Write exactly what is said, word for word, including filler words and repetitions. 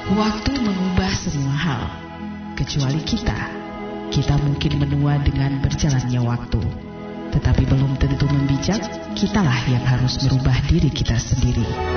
Waktu mengubah semua hal, kecuali kita. Kita mungkin menua dengan berjalannya waktu, tetapi belum tentu membijak. Kitalah yang harus merubah diri kita sendiri.